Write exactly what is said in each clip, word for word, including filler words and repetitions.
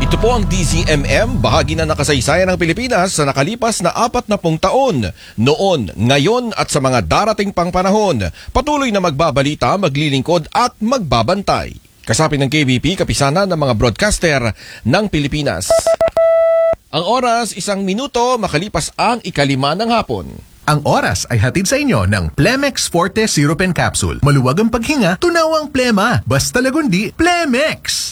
Ito po ang D Z M M, bahagi na nakasaysayan ng Pilipinas sa nakalipas na apat na pung taon. Noon, ngayon at sa mga darating pang panahon, patuloy na magbabalita, maglilingkod at magbabantay. Kasapin ng K B P, kapisanan ng mga broadcaster ng Pilipinas. Ang oras, isang minuto makalipas ang ikalima ng hapon. Ang oras ay hatid sa inyo ng Plemex Forte Syrup and Capsule. Maluwag ang paghinga, tunawang plema. Basta lagundi, Plemex!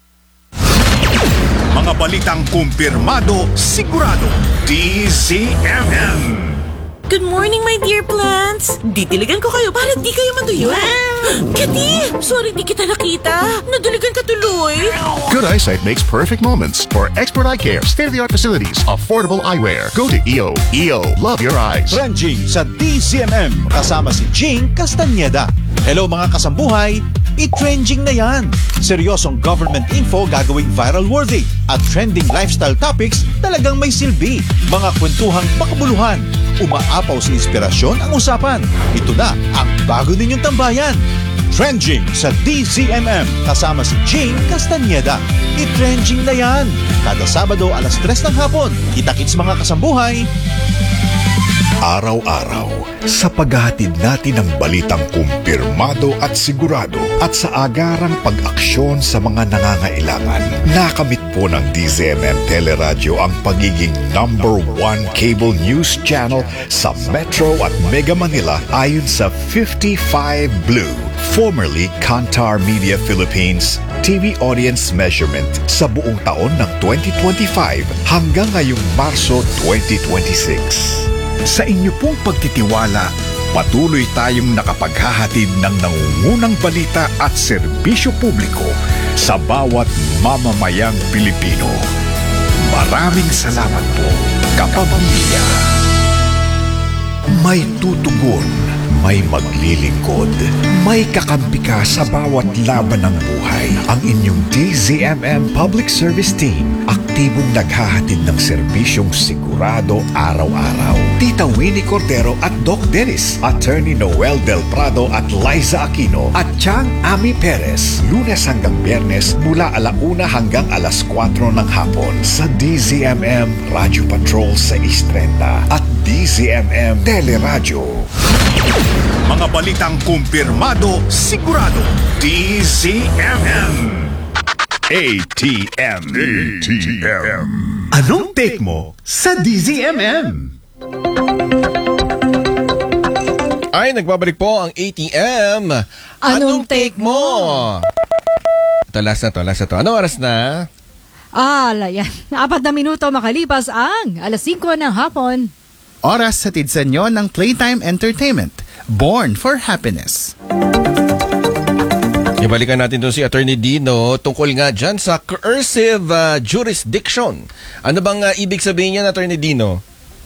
Mga balitang kumpirmado, sigurado. D Z M M. Good morning, my dear plants. Didiligan ko kayo para di kayo matuyo. Kitty, sorry di kita nakita. Nadiligan ka tuloy. Good eyesight makes perfect moments. For expert eye care, state-of-the-art facilities, affordable eyewear. Go to E O. E O, love your eyes. Trending sa D Z M M kasama si Jing Castañeda. Hello mga kasambuhay, i-trending na yan. Seryosong government info gagawing viral worthy at trending lifestyle topics talagang may silbi. Mga kwentuhang makabuluhan. Umaapaw sa inspirasyon ang usapan. Ito na ang bago ninyong tambayan. Trending sa D Z M M kasama si Jing Castañeda. I-trending na yan. Kada Sabado alas tres ng hapon. Kita-kits mga kasambuhay. Araw-araw, sa paghahatid natin ng balitang kumpirmado at sigurado at sa agarang pag-aksyon sa mga nangangailangan, nakamit po ng D Z M M Teleradyo ang pagiging number one cable news channel sa Metro at Mega Manila ayon sa fifty-five Blue, formerly Kantar Media Philippines T V audience measurement sa buong taon ng twenty twenty-five hanggang ngayong Marso twenty twenty-six. Sa inyo pong pagtitiwala, patuloy tayong nakapaghahatid ng nangungunang balita at serbisyo publiko sa bawat mamamayang Pilipino. Maraming salamat po, kapamilya. May tutugon, may maglilingkod, may kakampi ka sa bawat laban ng buhay. Ang inyong D Z M M Public Service Team, aktibong naghahatid ng serbisyong sigurado araw-araw. Tita Winnie Cordero at Doc Dennis, Attorney Noel Del Prado at Liza Aquino, at Chang Ami Perez, Lunes hanggang Biyernes mula alauna hanggang alas kwatro ng hapon sa D Z M M Radio Patrol six thirty at D Z M M Teleradyo. Mga balitang kumpirmado, sigurado. D Z M M. A T M. A T M. Anong take mo sa D Z M M? Ay, nagbabalik po ang A T M. Anong take mo? Ito, last na to, last na to. Anong oras na? Ah, yan. Apat na minuto makalipas ang alas singko ng hapon. Oras sa tidsa nyo ng Playtime Entertainment. Born for Happiness. Ibalikan natin doon si Attorney Dino tungkol nga dyan sa coercive uh, jurisdiction. Ano bang uh, ibig sabihin niyan, Attorney Dino?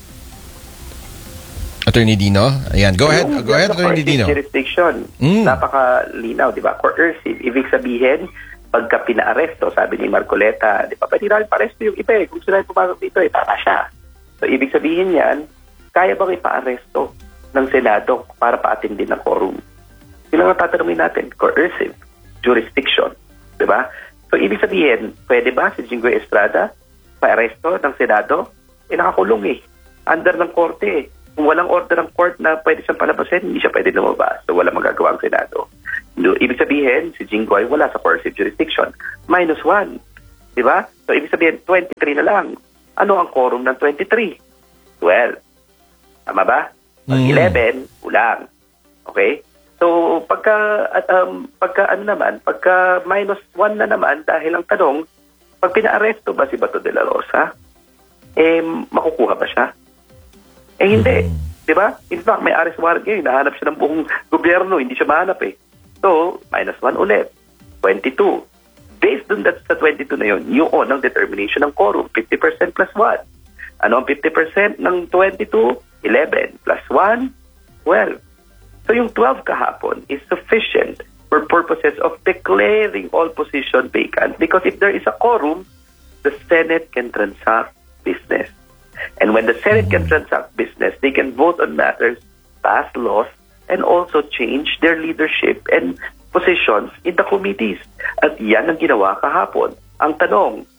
Attorney Dino? Ayan, go ahead. Go ahead, Attorney Dino. Jurisdiction. Mm. Napakalinaw, di ba? Coercive. Ibig sabihin, pagka pina-aresto, sabi ni Marcoleta, di ba? Pwede namin pa-aresto yung iba eh. Kung sila pumasok dito, eh, tama siya. So, ibig sabihin yan, kaya bang ipa-aresto ng Senado para pa-attendin ng quorum? Yun ang tatanungin natin, coercive jurisdiction. Diba? So, ibig sabihin, pwede ba si Jinggoy Estrada pa-aresto ng Senado? Eh, nakakulong eh. Under ng korte eh. Kung walang order ng court na pwede siyang palabasin, hindi siya pwede lumabas. So, walang magagawa ang Senado. No, ibig sabihin, si Jinggoy wala sa coercive jurisdiction. Minus one. Diba? So, ibig sabihin, twenty-three na lang. Ano ang quorum ng twenty-three? twelve. Tama ba? Pag mm. eleven, kulang. Okay? So, pagka, at, um, pagka ano naman, pagka minus one na naman, dahil ang tanong, pag pina-aresto ba si Bato de la Rosa, eh, makukuha ba siya? Eh, hindi. Mm. Di ba? In fact, may arrest warrant ngayon, nahanap siya ng buong gobyerno, hindi siya mahanap eh. So, minus one ulit. twenty-two. Based dun that, sa twenty-two na yun, yun ang determination ng quorum, fifty percent plus one. Ano ang fifty percent ng twenty-two? eleven plus one, twelve. So yung twelve kahapon is sufficient for purposes of declaring all position vacant because if there is a quorum, the Senate can transact business. And when the Senate can transact business, they can vote on matters, pass laws, and also change their leadership and positions in the committees. At yan ang ginawa kahapon. Ang tanong,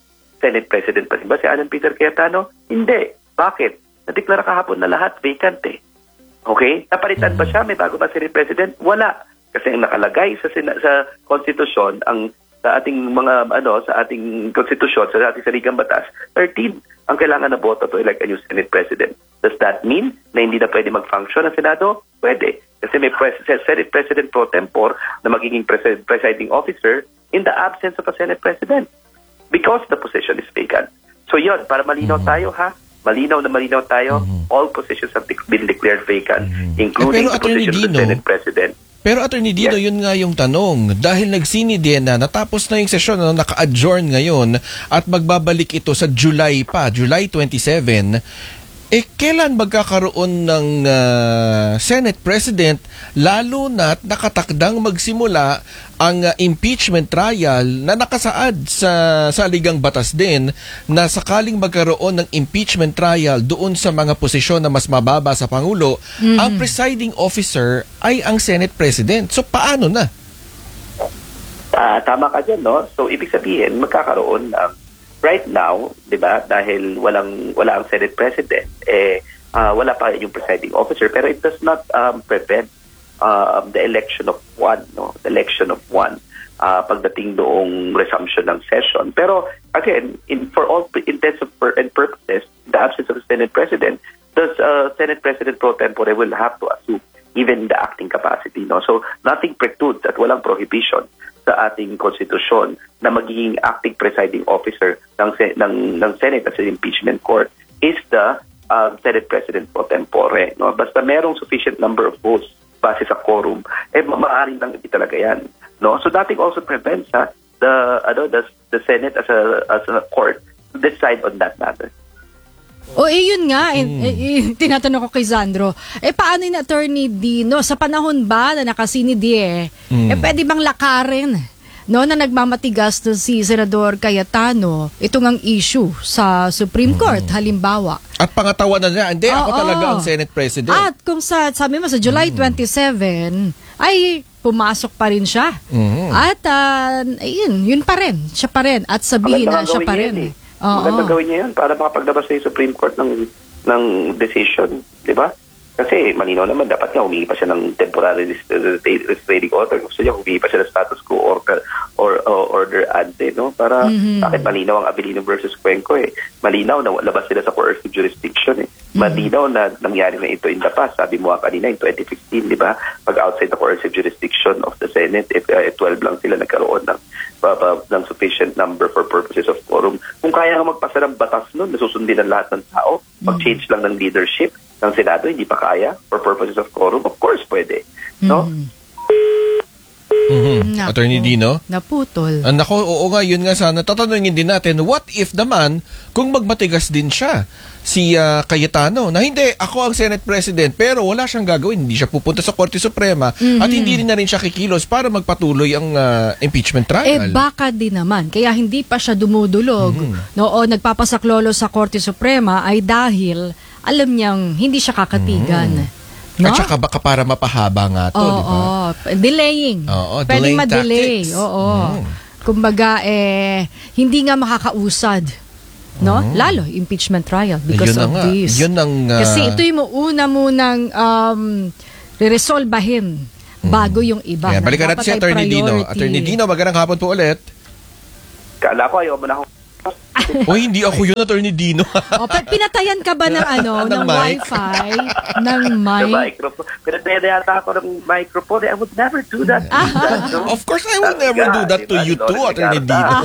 Senate President pa rin ba si Alan Peter Cayetano? Hindi. Bakit? Nadeklara kahapon na lahat vacant eh. Okay? Napalitan ba siya? May bago ba Senate President? Wala. Kasi ang nakalagay sa sina- sa konstitusyon, ang sa ating mga ano sa ating konstitusyon, sa ating saligang batas, thirteen ang kailangan na boto to elect a new Senate President. Does that mean na hindi na pwede mag-function ang Senado? Pwede. Kasi may pres- Senate President pro tempore na magiging pres- presiding officer in the absence of a Senate President because the position is vacant. So yun, para malinaw tayo ha, malinaw na malinaw tayo, all positions have been declared vacant, including Eh, pero the position of the Attorney Dino, Senate President. Pero Attorney Dino, Yes. yun nga yung tanong. Dahil nagsini din na natapos na yung sesyon na naka-adjourn ngayon at magbabalik ito sa July pa, July twenty-seven, eh kailan magkakaroon ng uh, Senate President lalo na't nakatakdang magsimula ang uh, impeachment trial na nakasaad sa saligang batas din na sakaling magkaroon ng impeachment trial doon sa mga posisyon na mas mababa sa Pangulo, mm-hmm. ang presiding officer ay ang Senate President. So paano na? Uh, tama ka dyan, no? So, ibig sabihin, magkakaroon ng right now, di ba, dahil walang, wala ang Senate President, eh, uh, wala pa yung presiding officer, pero it does not um, prevent uh, the election of one, no? The election of one uh, pagdating doong resumption ng session. Pero, again, in, for all intents and purposes, the absence of the Senate President, the uh, Senate President pro tempore will have to assume even the acting capacity, no? So, nothing precludes at walang prohibition sa ating konstitusyon na magiging acting presiding officer ng ng ng Senate at sa impeachment court is the uh, Senate President pro tempore, no? Basta merong sufficient number of votes base sa quorum, eh maaaring lang hindi talaga yan, no? So nothing also prevents ha, the ano the, the Senate as a as a court to decide on that matter. O eh yun nga, eh, eh, eh, tinatanong ko kay Sandro, eh paano yung Attorney Dino, sa panahon ba na nakasini di eh, mm. eh pwede bang lakarin, no, na nagmamatigas to si Senador Cayetano, itong ang issue sa Supreme Court, mm. halimbawa. At pangatawan na niya, hindi, oh, ako oh. talaga ang Senate President. At kung sa, sabi mo, sa July mm. twenty-seven, ay pumasok pa rin siya. Mm. At, uh, ayun, yun pa rin, siya pa rin, at sabihin na siya pa rin. Eh. Maganda gawin niya yun para makapaglabas sa Supreme Court ng ng decision, di ba? Kasi malinaw naman, dapat nga humingi pa siya ng temporary restraining order. Gusto niya humingi pa siya ng status quo order, or, or order ante, no? Para mm-hmm. bakit malinaw ang Abilino versus Cuenco eh. Malinaw na labas sila sa coercive jurisdiction eh. Malinaw na nangyari na ito in the past. Sabi mo kanina in twenty fifteen, di ba? Pag outside the coercive jurisdiction of the Senate, if uh, twelve lang sila nagkaroon ng uh, ng sufficient number for purposes of quorum. Kung kaya nga magpasa ng batas nun, nasusundin ng lahat ng tao, mag-change lang ng leadership ng Senado, hindi pa kaya for purposes of quorum, of course pwede. No? Mm-hmm. Naku, Attorney Dino? Naputol. Ah, nako, oo nga, yun nga sana. Tatanungin din natin, what if naman kung magmatigas din siya, si uh, Cayetano, na hindi, ako ang Senate President, pero wala siyang gagawin. Hindi siya pupunta sa Korte Suprema mm-hmm. at hindi rin na rin siya kikilos para magpatuloy ang uh, impeachment trial. Eh baka din naman, kaya hindi pa siya dumudulog mm-hmm. no, o nagpapasaklolo sa Korte Suprema ay dahil alam niyang hindi siya kakatigan. Mm-hmm. No? At saka baka para mapahaba nga to, oo, di ba? Oo, delaying. Oo, pwedeng ma-delay. tactics. Oo. Mm. Kumbaga, eh, hindi nga makakausad. No? Mm. Lalo, impeachment trial because yun of nga. this. Yun ang, uh, Kasi ito yung una munang um, re-resolbahin bago yung iba. Yeah, balikan natin si Attorney Dino. Attorney Dino, magandang hapon po ulit. Kala ko ayaw mo na ako. O hindi ako yun, Attorney Dino. O, pa- pinatayan ka ba ng ano, ng, Ng mic? wifi, ng mic? The microphone. Pinataya yata ako ng microphone. I would never do that. that no? Of course, I will never do that to you too, Attorney Dino.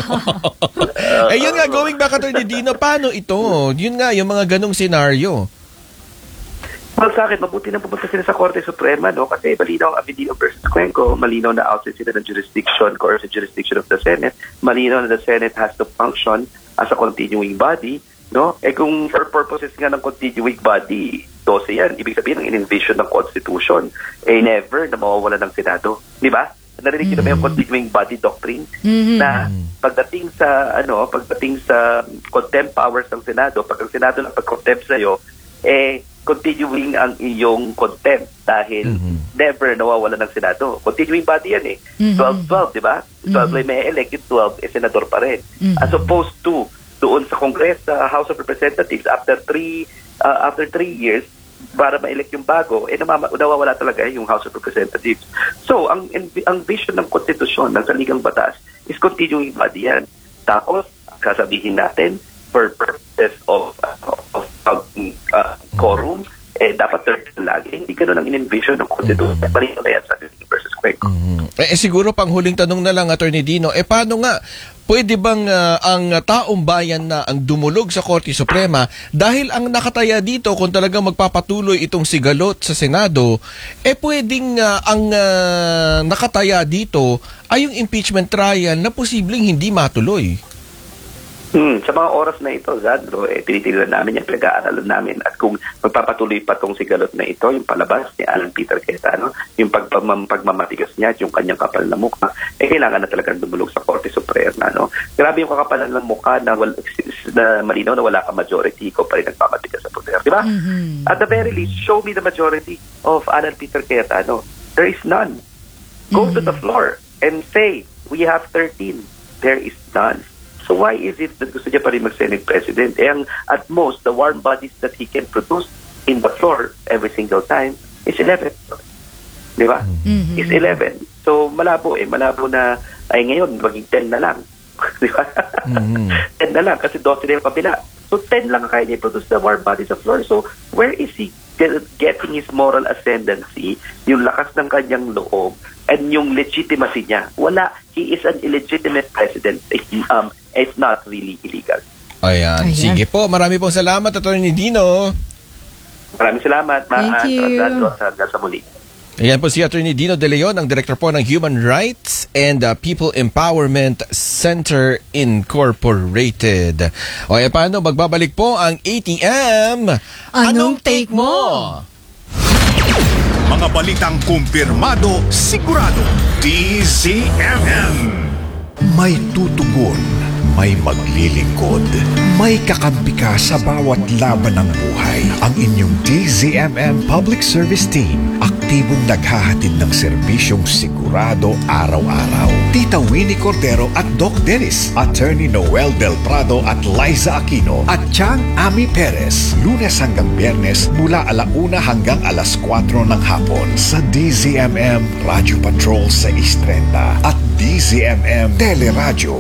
Eh yun nga, going back, Attorney Dino, paano ito? Yun nga, yung mga ganong senaryo. Well, sa akin, mabuti na pumunta sila sa Korte Suprema, no? Kasi malinaw ang Abilino versus Cuenco, malinaw na outside sila ng jurisdiction, coercive jurisdiction of the Senate, malinaw na the Senate has to function as a continuing body, no? Eh kung for purposes nga ng continuing body, dose yan, ibig sabihin ng in-invasion ng Constitution, eh never na mawawala ng Senado, di ba? Narinig mm-hmm. na ba yung continuing body doctrine mm-hmm. na pagdating sa, ano, pagdating sa contempt powers ng Senado, pag ang Senado lang pag-contempt sa'yo, eh, continuing ang iyong contempt dahil mm-hmm. never nawawala ng Senado. Continuing body yan eh. Mm-hmm. twelve twelve, di ba? twelve mm-hmm. may may elect, yung twelve, eh, senador pa rin. Mm-hmm. As opposed to doon sa Congress, sa House of Representatives, after three uh, after three years, para ma-elect yung bago, eh namama- nawawala talaga yung House of Representatives. So, ang ang vision ng konstitusyon ng saligang batas is continuing body yan. Tapos, kasabihin natin, for purposes of, uh, of uh, uh, quorum, eh dapat third lagi. Hindi ganun ang in-envision ng konstitusyon. Mm-hmm. Parito na yan sa versus Quick. Mm-hmm. Eh, eh siguro pang huling tanong na lang, Attorney Dino, eh paano nga, pwede bang uh, ang taong bayan na ang dumulog sa Korte Suprema dahil ang nakataya dito kung talagang magpapatuloy itong sigalot sa Senado, eh pwedeng uh, ang uh, nakataya dito ay yung impeachment trial na posibleng hindi matuloy? Hmm, sa mga oras na ito, Zadro, eh, tinitilan namin yan, pinag-aaralan namin. At kung magpapatuloy pa itong sigalot na ito, yung palabas ni Alan Peter Cayetano, yung pagpam- pagmamatigas niya at yung kanyang kapal na mukha, eh kailangan na talagang dumulog sa Korte Suprema. No? Grabe yung kakapalan ng mukha na, wala, na malinaw na wala ka majority, ikaw pa rin nagpamatigas sa poder. Di ba? Mm-hmm. At the very least, show me the majority of Alan Peter Cayetano. There is none. Go mm-hmm. to the floor and say, we have thirteen. There is none. So why is it that gusto niya pa rin mag-Senate President? Eh, ang, at most, the warm bodies that he can produce in the floor every single time is eleven. Di ba? Mm-hmm. Is eleven. So malabo eh. Malabo na, ay ngayon, maging ten na lang. Di ba? Mm-hmm. ten na lang kasi twelve na yung kabila. So ten lang kaya niya produce the warm bodies of floor. So where is he getting his moral ascendancy, yung lakas ng kanyang loob, and yung legitimacy niya? Wala. He is an illegitimate president. Um, it's not really illegal. Ayan. Ayan. Sige po. Marami pong salamat, Attorney Dino. Maraming salamat. Thank you. Hanggang sa muli. Ayan po si Attorney Dino De Leon, ang Director po ng Human Rights and uh, People Empowerment Center Incorporated. O e paano, magbabalik po ang A T M. Anong take mo? Mga balitang kumpirmado, sigurado. D Z M M. May tutugon, may maglilingkod, may kakampi ka sa bawat laban ng buhay. Ang inyong D Z M M Public Service Team, aktibong naghahatid ng serbisyong sigurado araw-araw. Tita Winnie Cordero at Doc Dennis, Attorney Noel Del Prado at Liza Aquino, at Chang Ami Perez, Lunes hanggang Biyernes mula alauna hanggang alas kwatro ng hapon sa D Z M M Radio Patrol six thirty at D Z M M Teleradyo.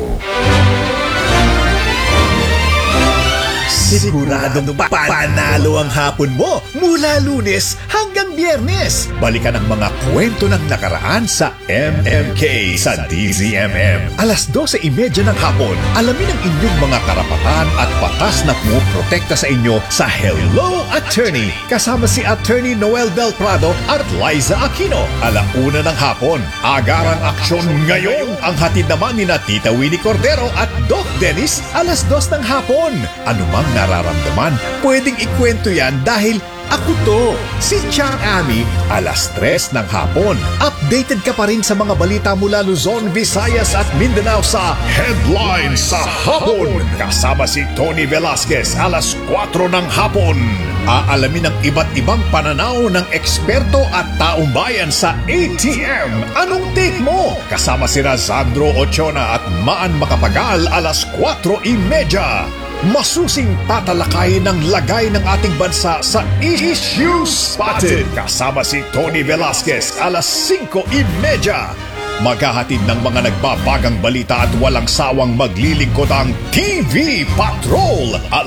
Siguradong panalo ang hapon mo mula Lunes hanggang Biyernes. Balikan ang mga kwento ng nakaraan sa M M K sa D Z M M. Alas dose trenta ng hapon, alamin ang inyong mga karapatan at batas na pumoprotekta sa inyo sa Hello Attorney. Kasama si Attorney Noel Del Prado at Liza Aquino. Alauna ng hapon, agarang aksyon ngayon. Ang hatid naman ni na Tita Winnie Cordero at Doc Dennis, alas dos ng hapon. Anumang nararamdaman, pwedeng ikwento yan dahil ako to, si Chang Ami, alas tres ng hapon. Updated ka pa rin sa mga balita mula Luzon, Visayas at Mindanao sa Headlines sa Hapon. Kasama si Tony Velasquez, alas kwatro ng hapon. Aalamin ang iba't ibang pananaw ng eksperto at taong bayan sa A T M. Anong take mo? Kasama si Razandro Ochona at Maan Makapagal, alas kwatro trenta. Masusing tatalakayin ng lagay ng ating bansa sa Issues Spotted. Kasama si Tony Velasquez, alas singko trenta. Maghahatid ng mga nagbabagang balita at walang sawang maglilingkod ang T V Patrol. Alas